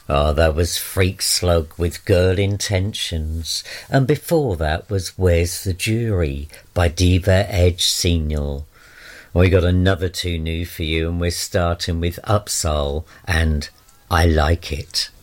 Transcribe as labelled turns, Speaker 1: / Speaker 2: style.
Speaker 1: Oh, that was Freak Slug with Girl Intentions. And before that was Where's the Jury by Diva Edge Senior. We got another two new for you, and we're starting with Upsal and I Like It.